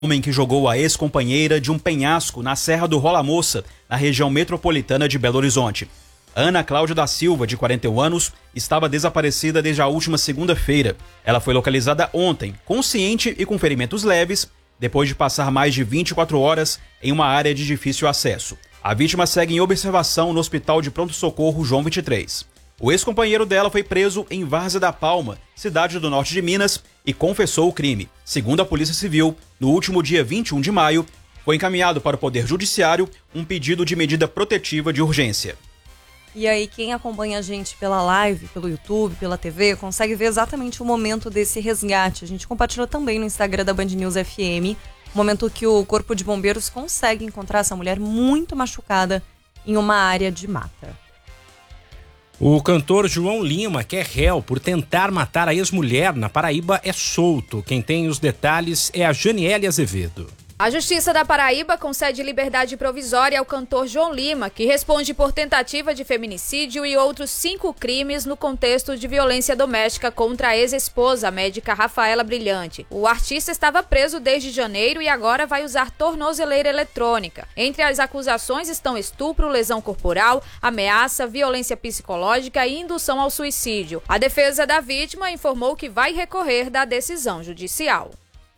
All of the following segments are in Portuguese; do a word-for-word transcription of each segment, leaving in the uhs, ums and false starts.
homem que jogou a ex-companheira de um penhasco na Serra do Rola Moça, na região metropolitana de Belo Horizonte. Ana Cláudia da Silva, de quarenta e um anos, estava desaparecida desde a última segunda-feira. Ela foi localizada ontem, consciente e com ferimentos leves, depois de passar mais de vinte e quatro horas em uma área de difícil acesso. A vítima segue em observação no Hospital de Pronto-Socorro João vinte e três. O ex-companheiro dela foi preso em Várzea da Palma, cidade do norte de Minas, e confessou o crime. Segundo a Polícia Civil, no último dia vinte e um de maio, foi encaminhado para o Poder Judiciário um pedido de medida protetiva de urgência. E aí, quem acompanha a gente pela live, pelo YouTube, pela T V, consegue ver exatamente o momento desse resgate. A gente compartilhou também no Instagram da Band News F M, o momento que o Corpo de Bombeiros consegue encontrar essa mulher muito machucada em uma área de mata. O cantor João Lima, que é réu por tentar matar a ex-mulher na Paraíba, é solto. Quem tem os detalhes é a Janiele Azevedo. A Justiça da Paraíba concede liberdade provisória ao cantor João Lima, que responde por tentativa de feminicídio e outros cinco crimes no contexto de violência doméstica contra a ex-esposa, a médica Rafaela Brilhante. O artista estava preso desde janeiro e agora vai usar tornozeleira eletrônica. Entre as acusações estão estupro, lesão corporal, ameaça, violência psicológica e indução ao suicídio. A defesa da vítima informou que vai recorrer da decisão judicial.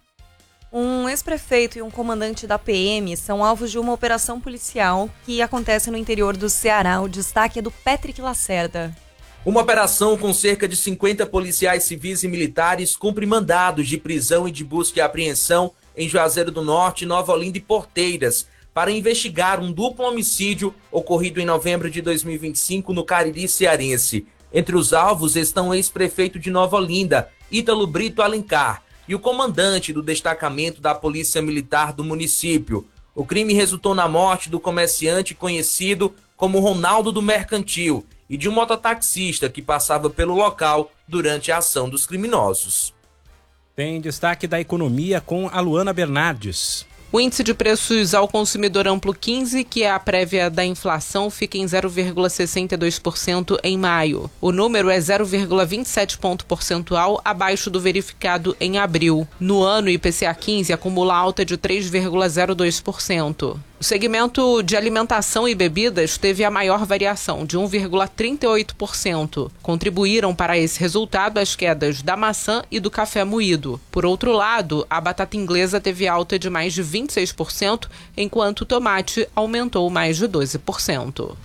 Um ex-prefeito e um comandante da P M são alvos de uma operação policial que acontece no interior do Ceará. O destaque é do Patrick Lacerda. Uma operação com cerca de cinquenta policiais civis e militares cumpre mandados de prisão e de busca e apreensão em Juazeiro do Norte, Nova Olinda e Porteiras, para investigar um duplo homicídio ocorrido em novembro de dois mil e vinte e cinco no Cariri cearense. Entre os alvos estão o ex-prefeito de Nova Olinda, Ítalo Brito Alencar, e o comandante do destacamento da Polícia Militar do município. O crime resultou na morte do comerciante conhecido como Ronaldo do Mercantil e de um mototaxista que passava pelo local durante a ação dos criminosos. Tem destaque da economia com a Luana Bernardes. O índice de preços ao consumidor amplo quinze, que é a prévia da inflação, fica em zero vírgula sessenta e dois por cento em maio. O número é zero vírgula vinte e sete ponto percentual abaixo do verificado em abril. No ano, o I P C A quinze acumula alta de três vírgula zero dois por cento. O segmento de alimentação e bebidas teve a maior variação, de um vírgula trinta e oito por cento. Contribuíram para esse resultado as quedas da maçã e do café moído. Por outro lado, a batata inglesa teve alta de mais de vinte e seis por cento, enquanto o tomate aumentou mais de doze por cento.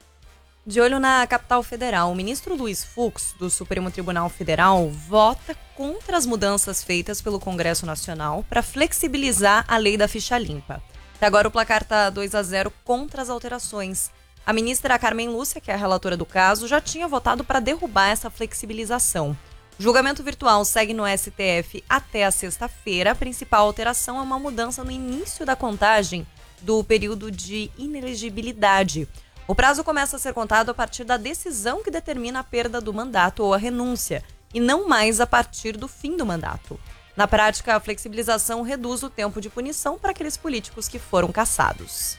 De olho na capital federal, o ministro Luiz Fux, do Supremo Tribunal Federal, vota contra as mudanças feitas pelo Congresso Nacional para flexibilizar a lei da ficha limpa. Até agora o placar está dois a zero contra as alterações. A ministra Carmen Lúcia, que é a relatora do caso, já tinha votado para derrubar essa flexibilização. O julgamento virtual segue no S T F até a sexta-feira. A principal alteração é uma mudança no início da contagem do período de inelegibilidade. O prazo começa a ser contado a partir da decisão que determina a perda do mandato ou a renúncia, e não mais a partir do fim do mandato. Na prática, a flexibilização reduz o tempo de punição para aqueles políticos que foram cassados.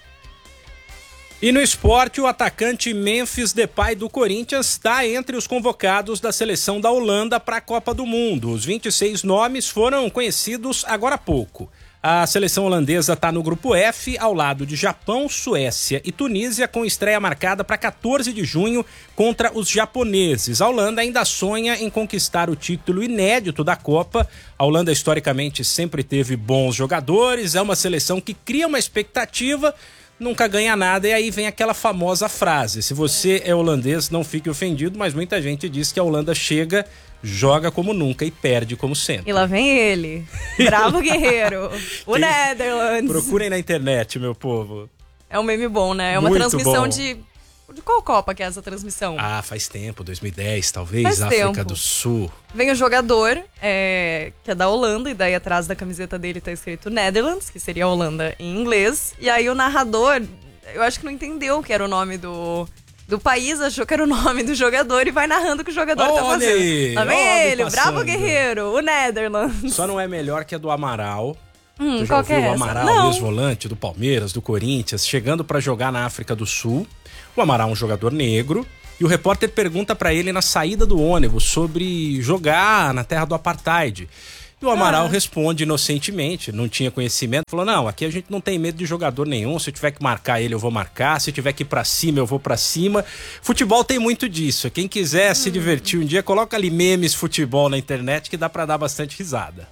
E no esporte, o atacante Memphis Depay do Corinthians está entre os convocados da seleção da Holanda para a Copa do Mundo. Os vinte e seis nomes foram conhecidos agora há pouco. A seleção holandesa está no grupo F, ao lado de Japão, Suécia e Tunísia, com estreia marcada para quatorze de junho contra os japoneses. A Holanda ainda sonha em conquistar o título inédito da Copa. A Holanda historicamente sempre teve bons jogadores, é uma seleção que cria uma expectativa, nunca ganha nada, e aí vem aquela famosa frase: se você é holandês, não fique ofendido, mas muita gente diz que a Holanda chega, joga como nunca e perde como sempre. E lá vem ele, bravo guerreiro, o Tem... Netherlands. Procurem na internet, meu povo. É um meme bom, né? É uma Muito transmissão bom. de... De qual Copa que é essa transmissão? Ah, faz tempo, dois mil e dez, talvez, Faz África tempo. do Sul. Vem o jogador, é, que é da Holanda, e daí atrás da camiseta dele tá escrito Netherlands, que seria Holanda em inglês. E aí o narrador, eu acho que não entendeu que era o nome do, do país, achou que era o nome do jogador e vai narrando o que o jogador Olha tá fazendo. aí, Lá vem olha ele, o passando. bravo guerreiro, o Netherlands. Só não é melhor que a do Amaral. Hum, Tu já qual ouviu que é o essa? Amaral, Não. ex-volante do Palmeiras, do Corinthians, chegando para jogar na África do Sul. O Amaral é um jogador negro e o repórter pergunta para ele na saída do ônibus sobre jogar na terra do apartheid. E o Amaral ah. responde inocentemente, não tinha conhecimento, falou, não, aqui a gente não tem medo de jogador nenhum, se eu tiver que marcar ele eu vou marcar, se eu tiver que ir pra cima eu vou pra cima. Futebol tem muito disso, quem quiser hum. se divertir um dia, coloca ali memes futebol na internet que dá pra dar bastante risada.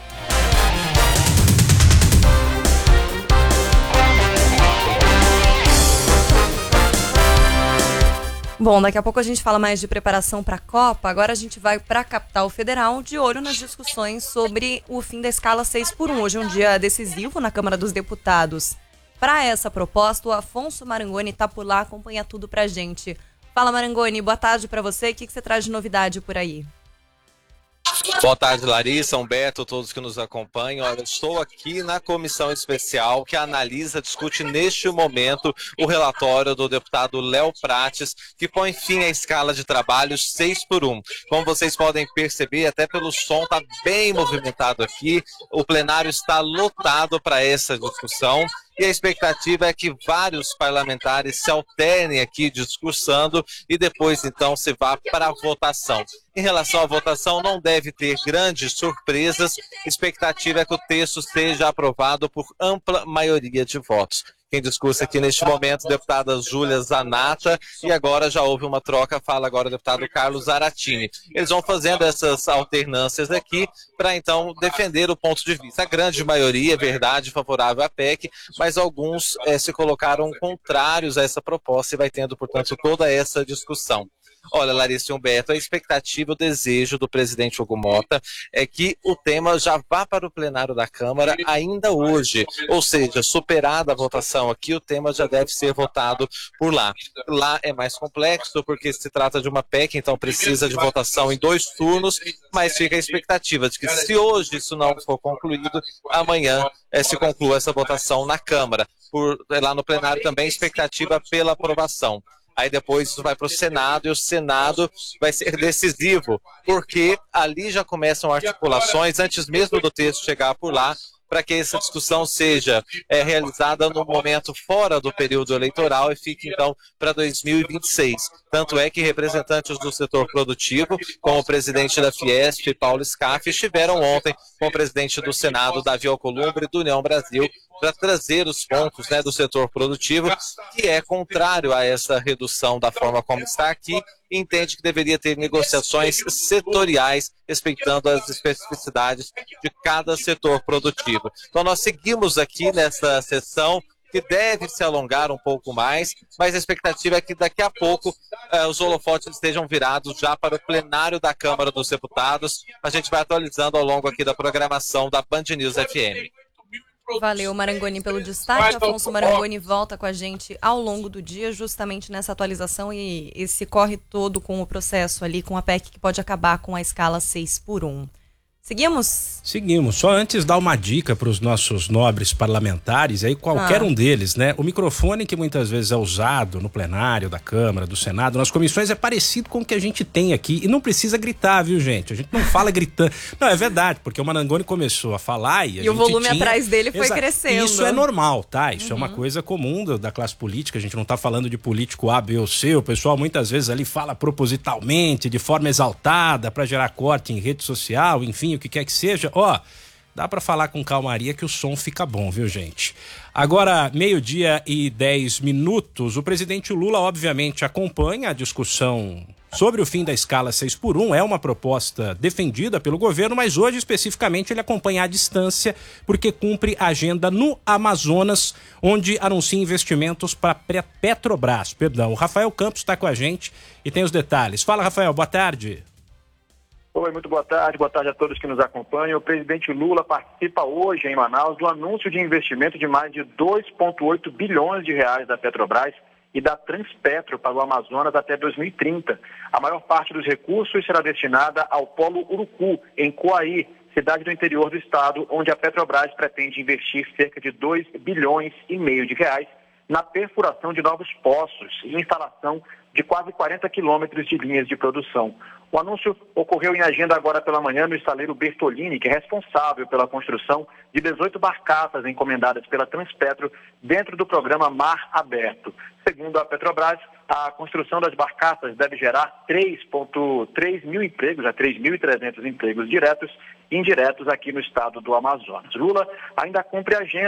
Bom, daqui a pouco a gente fala mais de preparação para a Copa. Agora a gente vai para a capital federal, de olho nas discussões sobre o fim da escala seis por um. Hoje é um dia decisivo na Câmara dos Deputados. Para essa proposta, o Afonso Marangoni está por lá, acompanha tudo para a gente. Fala, Marangoni, boa tarde para você. O que, que você traz de novidade por aí? Boa tarde, Larissa, Humberto, todos que nos acompanham. Eu estou aqui na comissão especial que analisa, discute neste momento o relatório do deputado Léo Prates, que põe fim à escala de trabalho seis por um. Como vocês podem perceber, até pelo som, está bem movimentado aqui. O plenário está lotado para essa discussão. E a expectativa é que vários parlamentares se alternem aqui discursando e depois, então, se vá para a votação. Em relação à votação, não deve ter grandes surpresas. A expectativa é que o texto seja aprovado por ampla maioria de votos. Quem discursa aqui neste momento, a deputada Júlia Zanata, e agora já houve uma troca, fala agora o deputado Carlos Aratini. Eles vão fazendo essas alternâncias aqui para então defender o ponto de vista. A grande maioria, é verdade, favorável à P E C, mas alguns eh, se colocaram contrários a essa proposta e vai tendo, portanto, toda essa discussão. Olha, Larissa e Humberto, a expectativa, o desejo do presidente Hugo Mota é que o tema já vá para o plenário da Câmara ainda hoje, ou seja, superada a votação aqui, o tema já deve ser votado por lá. Lá é mais complexo porque se trata de uma P E C, então precisa de votação em dois turnos, mas fica a expectativa de que se hoje isso não for concluído, amanhã é, se conclua essa votação na Câmara. Por, lá no plenário também expectativa pela aprovação. Aí depois isso vai para o Senado e o Senado vai ser decisivo, porque ali já começam articulações, antes mesmo do texto chegar por lá, para que essa discussão seja é, realizada no momento fora do período eleitoral e fique, então, para dois mil e vinte e seis. Tanto é que representantes do setor produtivo, como o presidente da Fiesp, Paulo Scaff, estiveram ontem com o presidente do Senado, Davi Alcolumbre, do União Brasil, para trazer os pontos, né, do setor produtivo, que é contrário a essa redução da forma como está aqui, e entende que deveria ter negociações setoriais, respeitando as especificidades de cada setor produtivo. Então nós seguimos aqui nessa sessão, que deve se alongar um pouco mais, mas a expectativa é que daqui a pouco eh, os holofotes estejam virados já para o plenário da Câmara dos Deputados. A gente vai atualizando ao longo aqui da programação da Band News F M. Valeu, Marangoni, pelo destaque. Afonso Marangoni volta com a gente ao longo do dia, justamente nessa atualização e esse corre todo com o processo ali, com a P E C que pode acabar com a escala seis por um. Seguimos? Seguimos. Só antes dar uma dica para os nossos nobres parlamentares, aí qualquer ah. um deles, né? O microfone que muitas vezes é usado no plenário da Câmara, do Senado, nas comissões, é parecido com o que a gente tem aqui. E não precisa gritar, viu, gente? A gente não fala gritando. Não, é verdade, porque o Marangoni começou a falar e a E gente o volume tinha... atrás dele foi Exato. crescendo. Isso é normal, tá? Isso uhum. é uma coisa comum da, da classe política. A gente não tá falando de político A, B ou C. O pessoal muitas vezes ali fala propositalmente, de forma exaltada, para gerar corte em rede social, enfim, o que quer que seja. Ó, dá para falar com calmaria que o som fica bom, viu, gente? Agora, meio-dia e dez minutos, o presidente Lula, obviamente, acompanha a discussão sobre o fim da escala seis por um. É uma proposta defendida pelo governo, mas hoje, especificamente, ele acompanha à distância porque cumpre a agenda no Amazonas, onde anuncia investimentos para Petrobras. Perdão, o Rafael Campos está com a gente e tem os detalhes. Fala, Rafael, boa tarde. Oi, muito boa tarde, boa tarde a todos que nos acompanham. O presidente Lula participa hoje em Manaus do anúncio de investimento de mais de dois vírgula oito bilhões de reais da Petrobras e da Transpetro para o Amazonas até dois mil e trinta. A maior parte dos recursos será destinada ao Polo Urucu, em Coaí, cidade do interior do estado, onde a Petrobras pretende investir cerca de dois bilhões e meio de reais na perfuração de novos poços e instalação de quase quarenta quilômetros de linhas de produção. O anúncio ocorreu em agenda agora pela manhã no estaleiro Bertolini, que é responsável pela construção de dezoito barcaças encomendadas pela Transpetro dentro do programa Mar Aberto. Segundo a Petrobras, a construção das barcaças deve gerar três vírgula três mil empregos, a três mil e trezentos empregos diretos indiretos aqui no estado do Amazonas. Lula ainda cumpre a agenda